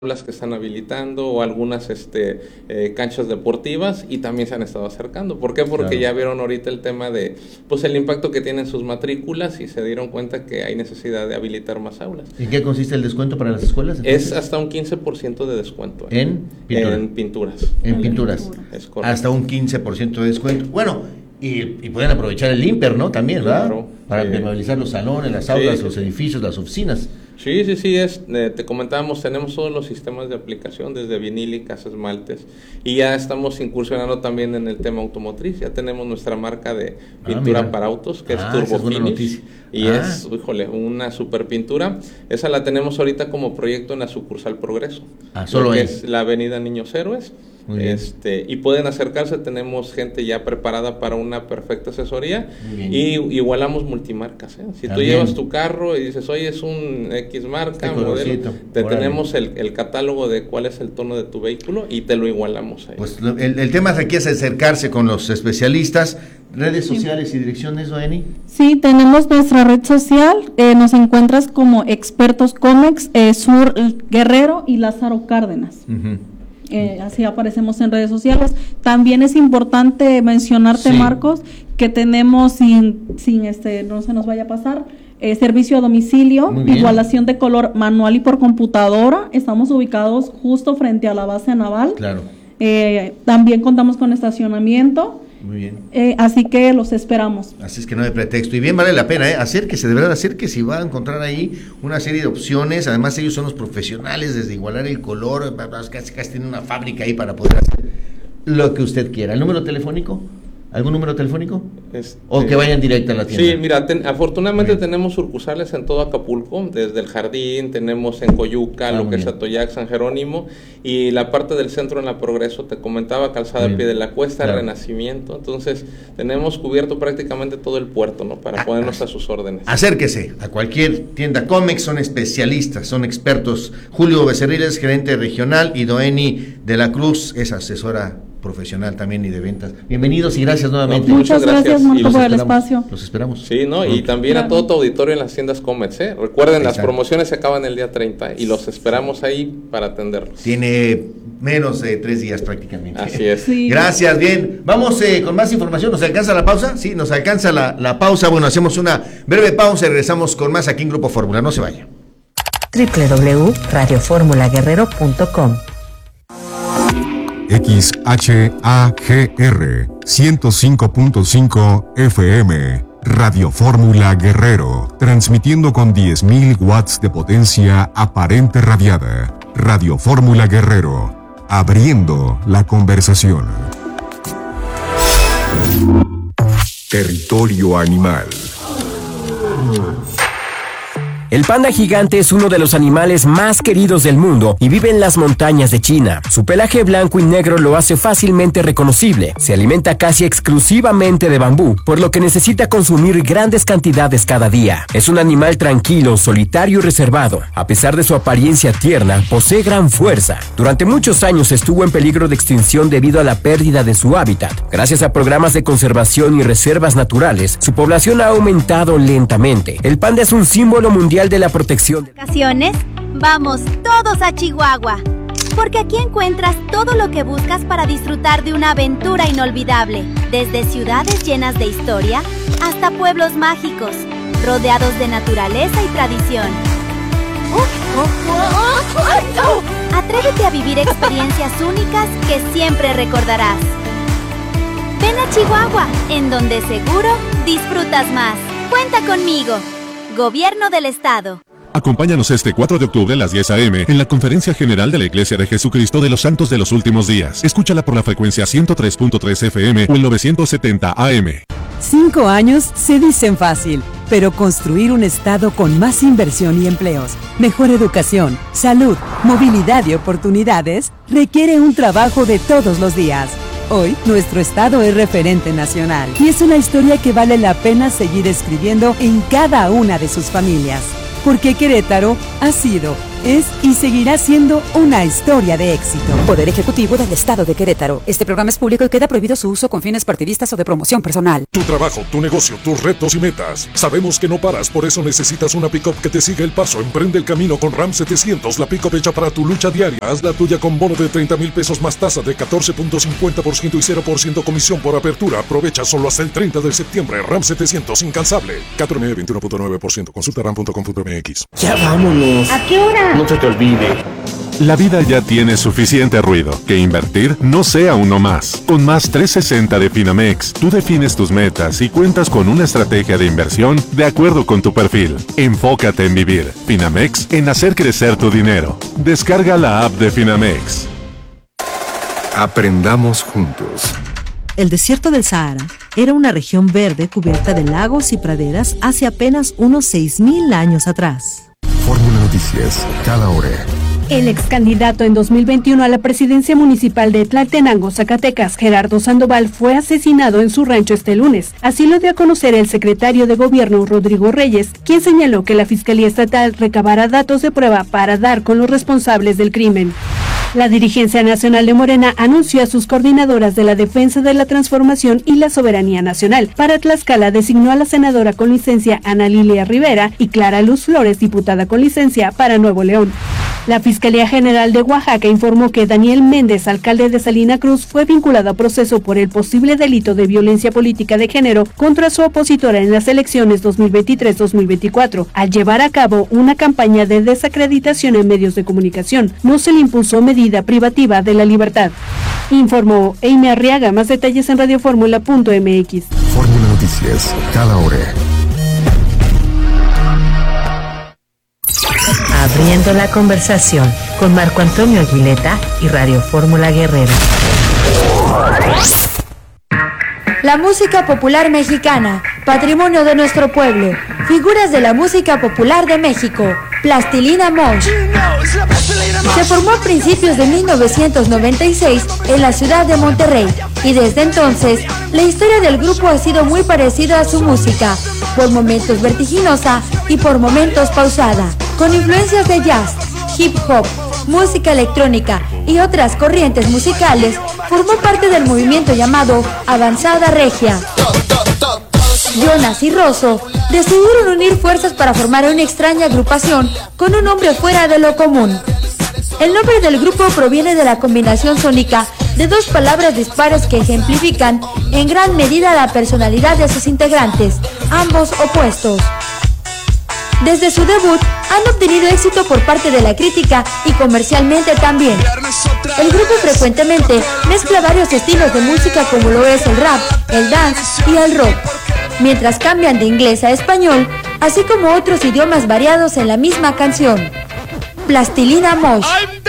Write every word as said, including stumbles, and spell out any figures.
aulas que están habilitando o algunas este, eh, canchas deportivas, y también se han estado acercando. ¿Por qué? Porque claro, ya vieron ahorita el tema de pues el impacto que tienen sus matrículas y se dieron cuenta que hay necesidad de habilitar más aulas. ¿En qué consiste el descuento para las escuelas? Entonces? Es hasta un quince por ciento de descuento. ¿En? ¿En pintura? En pinturas. En pinturas. Es correcto. Hasta un quince por ciento de descuento. Bueno, y, y pueden aprovechar el IMPER, ¿no? También, ¿verdad? Claro. Para permeabilizar los salones, las aulas, sí, los edificios, las oficinas. Sí, sí, sí, es, eh, te comentábamos, tenemos todos los sistemas de aplicación, desde vinílicas, esmaltes, y ya estamos incursionando también en el tema automotriz. Ya tenemos nuestra marca de pintura ah, para autos, que ah, es Turbo Finish, y ah. es, híjole, una super pintura. Esa la tenemos ahorita como proyecto en la sucursal Progreso, ah, solo que es la avenida Niños Héroes. Este, y pueden acercarse, tenemos gente ya preparada para una perfecta asesoría, y igualamos multimarcas, ¿eh? Si también tú llevas tu carro y dices, oye, es un X marca, este modelo, te Órale. tenemos el, el catálogo de cuál es el tono de tu vehículo y te lo igualamos ahí. Pues el, el tema aquí es acercarse con los especialistas. ¿Redes sociales sí. y direcciones, Doeni? Sí, tenemos nuestra red social, eh, nos encuentras como Expertos Comex, eh, Sur Guerrero y Lázaro Cárdenas. Uh-huh. Eh, así aparecemos en redes sociales. También es importante mencionarte, sí. Marcos, que tenemos, sin, sin este, no se nos vaya a pasar, eh, servicio a domicilio, igualación de color manual y por computadora. Estamos ubicados justo frente a la base naval. Claro. Eh, también contamos con estacionamiento. Muy bien. Eh, así que los esperamos. Así es que no hay pretexto. Y bien vale la pena, ¿eh? Acérquese, de verdad, acérquese y va a encontrar ahí una serie de opciones. Además, ellos son los profesionales, desde igualar el color, casi casi tienen una fábrica ahí para poder hacer lo que usted quiera. ¿El número telefónico? ¿Algún número telefónico? Este, ¿O que vayan directo a la tienda? Sí, mira, ten, afortunadamente tenemos sucursales en todo Acapulco, desde el Jardín, tenemos en Coyuca, ah, lo que bien. es Atoyac, San Jerónimo, y la parte del centro en la Progreso, te comentaba, Calzada a Pie de la Cuesta, claro. Renacimiento. Entonces, tenemos cubierto prácticamente todo el puerto, ¿no? Para ah, ponernos ah, a sus órdenes. Acérquese a cualquier tienda Comex, son especialistas, son expertos. Julio Becerril es gerente regional y Doeni de la Cruz es asesora profesional también y de ventas. Bienvenidos y gracias nuevamente. No, muchas, muchas gracias, Marco, por el espacio. Los esperamos. Sí, ¿no? Y también claro. a todo tu auditorio en las tiendas Comex, ¿eh? Recuerden, Exacto. las promociones se acaban el día treinta y los esperamos ahí para atenderlos. Tiene menos de tres días prácticamente. Así es. Sí. Gracias, bien. Vamos eh, con más información. ¿Nos alcanza la pausa? Sí, nos alcanza la, la pausa. Bueno, hacemos una breve pausa y regresamos con más aquí en Grupo Fórmula. No se vaya. doble u doble u doble u punto radio fórmula guerrero punto com X H A G R ciento cinco punto cinco F M, Radio Fórmula Guerrero, transmitiendo con diez mil watts de potencia aparente radiada. Radio Fórmula Guerrero, abriendo la conversación. Territorio animal. El panda gigante es uno de los animales más queridos del mundo y vive en las montañas de China. Su pelaje blanco y negro lo hace fácilmente reconocible. Se alimenta casi exclusivamente de bambú, por lo que necesita consumir grandes cantidades cada día. Es un animal tranquilo, solitario y reservado. A pesar de su apariencia tierna, posee gran fuerza. Durante muchos años estuvo en peligro de extinción debido a la pérdida de su hábitat. Gracias a programas de conservación y reservas naturales, su población ha aumentado lentamente. El panda es un símbolo mundial de la protección. ¿Vacaciones? Vamos todos a Chihuahua, porque aquí encuentras todo lo que buscas para disfrutar de una aventura inolvidable, desde ciudades llenas de historia hasta pueblos mágicos, rodeados de naturaleza y tradición. Atrévete a vivir experiencias únicas que siempre recordarás. Ven a Chihuahua, en donde seguro disfrutas más. Cuenta conmigo. Gobierno del Estado. Acompáñanos este cuatro de octubre a las diez a eme en la Conferencia General de la Iglesia de Jesucristo de los Santos de los Últimos Días. Escúchala por la frecuencia ciento tres punto tres F M o el novecientos setenta A M. Cinco años se dicen fácil, pero construir un estado con más inversión y empleos, mejor educación, salud, movilidad y oportunidades requiere un trabajo de todos los días. Hoy, nuestro estado es referente nacional y es una historia que vale la pena seguir escribiendo en cada una de sus familias. Porque Querétaro ha sido, es y seguirá siendo una historia de éxito. Poder Ejecutivo del Estado de Querétaro. Este programa es público y queda prohibido su uso con fines partidistas o de promoción personal. Tu trabajo, tu negocio, tus retos y metas. Sabemos que no paras, por eso necesitas una pick-up que te siga el paso. Emprende el camino con RAM setecientos, la pick-up hecha para tu lucha diaria. Haz la tuya con bono de treinta mil pesos más tasa de catorce punto cincuenta por ciento y cero por ciento comisión por apertura. Aprovecha solo hasta el treinta de septiembre. RAM setecientos, incansable. Cat R M veintiuno punto nueve por ciento. Consulta ram punto com punto m x. Ya vámonos. ¿A qué hora? No se te olvide. La vida ya tiene suficiente ruido. Que invertir no sea uno más. Con Más trescientos sesenta de Finamex, tú defines tus metas y cuentas con una estrategia de inversión de acuerdo con tu perfil. Enfócate en vivir. Finamex, en hacer crecer tu dinero. Descarga la app de Finamex. Aprendamos juntos. El desierto del Sahara era una región verde cubierta de lagos y praderas hace apenas unos seis mil años atrás. Fórmula Noticias, cada hora. El ex candidato en dos mil veintiuno a la presidencia municipal de Tlaltenango, Zacatecas, Gerardo Sandoval, fue asesinado en su rancho este lunes. Así lo dio a conocer el secretario de Gobierno, Rodrigo Reyes, quien señaló que la Fiscalía Estatal recabará datos de prueba para dar con los responsables del crimen. La dirigencia nacional de Morena anunció a sus coordinadoras de la defensa de la transformación y la soberanía nacional. Para Tlaxcala designó a la senadora con licencia Ana Lilia Rivera y Clara Luz Flores, diputada con licencia para Nuevo León. La Fiscalía General de Oaxaca informó que Daniel Méndez, alcalde de Salina Cruz, fue vinculado a proceso por el posible delito de violencia política de género contra su opositora en las elecciones dos mil veintitrés dos mil veinticuatro, al llevar a cabo una campaña de desacreditación en medios de comunicación. No se le impuso medida privativa de la libertad. Informó Amy Arriaga. Más detalles en radioformula punto m x. Fórmula Noticias, cada hora. Abriendo la conversación con Marco Antonio Aguileta y Radio Fórmula Guerrero. La música popular mexicana, patrimonio de nuestro pueblo. Figuras de la música popular de México. Plastilina Mosh. Se formó a principios de mil novecientos noventa y seis en la ciudad de Monterrey y desde entonces la historia del grupo ha sido muy parecida a su música, por momentos vertiginosa y por momentos pausada, con influencias de jazz, hip hop, música electrónica y otras corrientes musicales. Formó parte del movimiento llamado Avanzada Regia. Jonas y Rosso decidieron unir fuerzas para formar una extraña agrupación con un nombre fuera de lo común. El nombre del grupo proviene de la combinación sónica de dos palabras dispares que ejemplifican en gran medida la personalidad de sus integrantes, ambos opuestos. Desde su debut han obtenido éxito por parte de la crítica y comercialmente también. El grupo frecuentemente mezcla varios estilos de música como lo es el rap, el dance y el rock, mientras cambian de inglés a español, así como otros idiomas variados en la misma canción. Plastilina Mosh.